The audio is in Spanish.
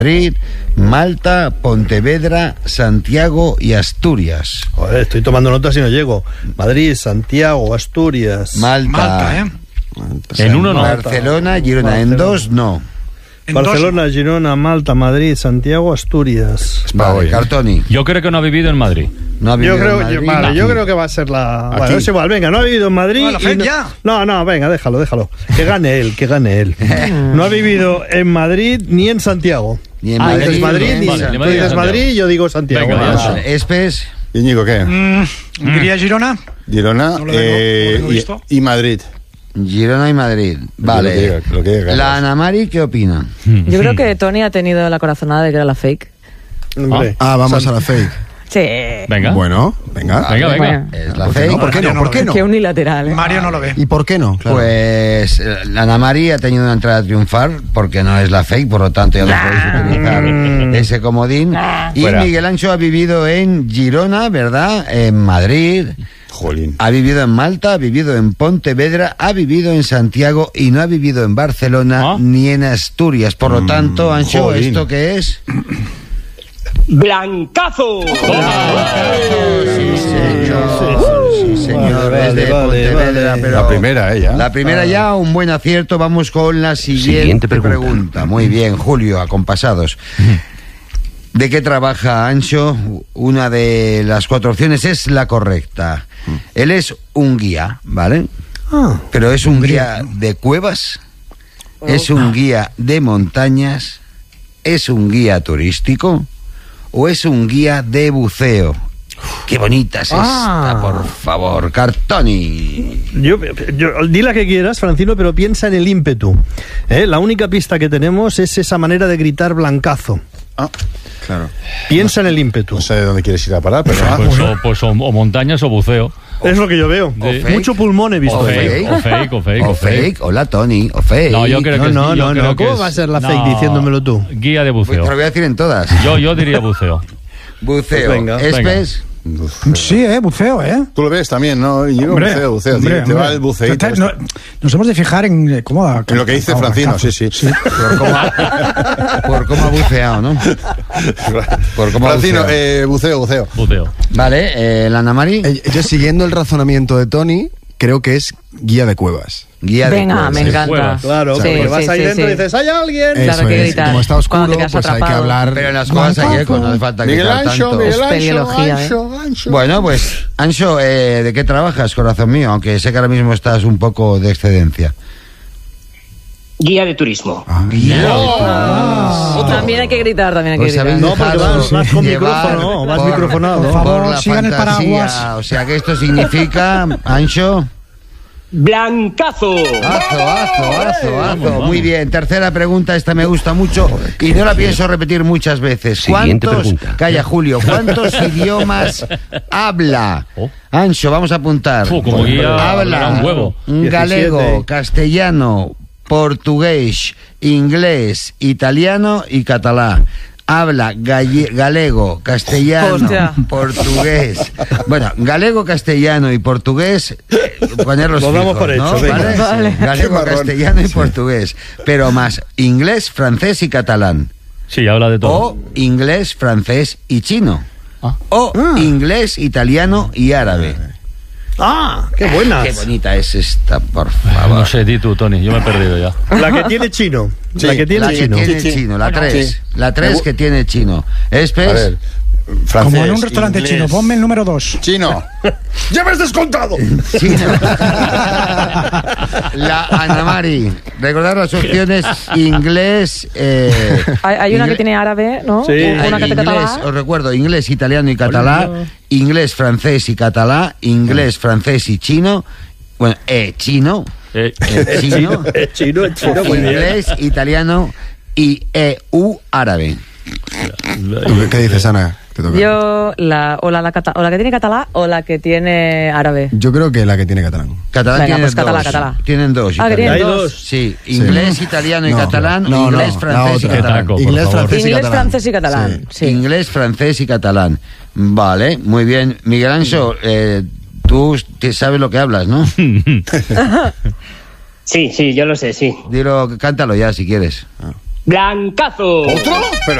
Madrid, Malta, Pontevedra, Santiago y Asturias. Joder, estoy tomando notas y no llego. Madrid, Santiago, Asturias. Malta, En uno no. Barcelona, Girona. Barcelona. En dos no. En Barcelona, Girona, Malta, Madrid, Santiago, Asturias. Vale, Cartoni. Yo creo que no ha vivido en Madrid. No ha vivido Yo creo, en Madrid. yo creo que va a ser la... Aquí. Bueno, es igual, venga, no ha vivido en Madrid. No, la FEC ya. No, venga, déjalo. Que gane él. No ha vivido en Madrid ni en Santiago. Ni en Tú Madrid, dices Madrid, ni en ni Vale, Santiago. tú dices Madrid, yo digo Santiago. Venga, Vale. vale. Espes, Íñigo, ¿qué? Diría Girona. Girona No lo tengo visto. y Madrid. Girona y Madrid. Vale. Lo que diga, La Ana Mari, ¿qué opina? Yo creo que Tony ha tenido la corazonada de que era la fake. Hombre. Vamos a la fake. Sí. Venga. Bueno, venga. Venga. Bueno, Es la ¿Por qué fake. no? ¿Por qué no? ¿Por qué no? qué unilateral, ¿eh? Mario no lo ve. ¿Y por qué no? Claro. Pues la Ana Mari ha tenido una entrada a triunfar porque no es la fake, por lo tanto ya no podéis utilizar ese comodín. Y Fuera. Miguel Ancho ha vivido en Girona, ¿verdad? En Madrid. Jolín. Ha vivido en Malta, ha vivido en Pontevedra, ha vivido en Santiago y no ha vivido en Barcelona ni en Asturias. Por lo tanto, Ancho, jolín. ¿esto qué es? ¡Blancazo! Sí, señor, es de Pontevedra, pero La primera, ella. La primera ya, un buen acierto. Vamos con la siguiente pregunta. Muy bien, Julio, acompasados. ¿De qué trabaja Ancho? Una de las 4 opciones es la correcta. Él es un guía, ¿vale? Pero es un guía de cuevas, es un guía de montañas, es un guía turístico o es un guía de buceo. Qué bonita es esta, por favor, Cartoni. Yo, di la que quieras, Francino, pero piensa en el ímpetu. La única pista que tenemos es esa manera de gritar blancazo. Claro. Piensa en el ímpetu. No sé de dónde quieres ir a parar, pero... Pues o montañas o buceo. Es lo que yo veo. fake. Mucho pulmón he visto. O fake. fake. O fake, hola Tony, o fake. No, yo creo que No, yo creo que ¿cómo es- va a ser la no, fake diciéndomelo tú? Guía de Pues te lo buceo. voy a decir en todas. Yo diría buceo. Buceo, Pues venga. Espes, Sí, buceo, Tú lo ves también, ¿no? Íñigo, buceo. Te va el buceíto. Nos hemos de fijar en cómo... En lo que dice Francino, sí. por cómo ha buceado, ¿no? Por cómo ha Francino, buceado. buceo. Buceo. Vale, la Ana Mari, Yo siguiendo el razonamiento de Tony, creo que es guía de cuevas. guía de Venga, cuevas. me encanta. Cuevas. Claro, Sí, porque vas sí, ahí sí, dentro y sí. dices, ¡hay alguien! Claro, Eso que es. gritar. Como está Cuando oscuro, te quedas pues hay que atrapado. hablar. Pero en las cuevas hay eco, no hace falta Miguel gritar Ancho, tanto. Miguel Ancho, Espeleología, Ancho. Bueno, pues, Ancho, ¿de qué trabajas, corazón mío? Aunque sé que ahora mismo estás un poco de excedencia. Guía de turismo. También hay que gritar, también hay que Os gritar. habéis No, porque dejado vas con llevar micrófono, vas por- microfonado. Por por favor, la sigan el fantasía. paraguas. O sea que esto significa, Ancho... ¡Blancazo! Azo. Muy bien, tercera pregunta, esta me gusta mucho y no la pienso repetir muchas veces. Calla, Julio, ¿cuántos idiomas habla? Ancho, vamos a apuntar. Como guía hablará un huevo. Galego, 17. castellano, portugués, inglés, italiano y catalán. Habla galego, castellano, Hostia. portugués. Bueno, galego, castellano y portugués, ponerlos Lo damos fijos, por hecho, ¿no? venga. Vale. Galego, castellano y portugués. Pero más inglés, francés y catalán. Sí, habla de todo. O inglés, francés y chino. O inglés, italiano y árabe. ¡Qué buenas! Qué bonita es esta, por favor. No sé, di tú, Tony, yo me he perdido ya. La que tiene chino. Sí, la que tiene La que chino. tiene Sí. chino, la 3. Sí. La 3 que tiene chino. A Espes. ver, francés, Como en un restaurante inglés, chino. Ponme el número 2. Chino. ¡Ya me has descontado! Chino. La Ana Mari. Recordad las opciones: inglés. Hay una que tiene árabe, ¿no? Sí. Una que te inglés, catalá. os recuerdo, inglés, italiano y catalán, inglés, francés y catalán, inglés, francés y chino, bueno, chino, chino, chino, muy bien. inglés, italiano y árabe. ¿Tú qué dices, Ana? Te toca. Yo, o la que tiene catalá o la que tiene árabe. Yo creo que la que tiene catalán. Catalán Venga, tienen pues catalá, dos. catalá. Tienen dos. Ah, que tienen italianos. dos. Sí, inglés, italiano y No, catalán, no, inglés, no, francés y la otra. catalán. Por Inglés, favor. francés y Inglés, catalán. francés y catalán. Sí. Inglés, francés y catalán. Vale, muy bien. Miguel Ancho, tú sabes lo que hablas, ¿no? Sí, yo lo sé, sí. Dilo, cántalo ya si quieres. Blancazo. ¿Otro? Pero